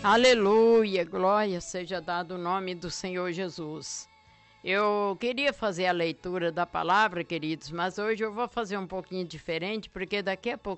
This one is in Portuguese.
Aleluia, glória seja dado o nome do Senhor Jesus. Eu queria fazer a leitura da palavra, queridos, mas hoje eu vou fazer um pouquinho diferente, porque daqui a pouco